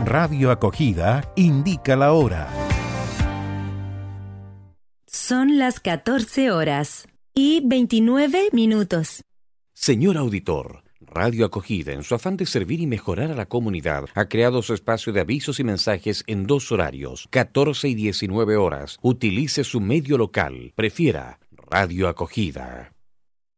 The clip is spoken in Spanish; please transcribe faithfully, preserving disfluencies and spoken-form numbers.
Radio Acogida indica la hora. Son las catorce horas y veintinueve minutos. Señor auditor, Radio Acogida, en su afán de servir y mejorar a la comunidad, ha creado su espacio de avisos y mensajes en dos horarios, catorce y diecinueve horas. Utilice su medio local. Prefiera Radio Acogida.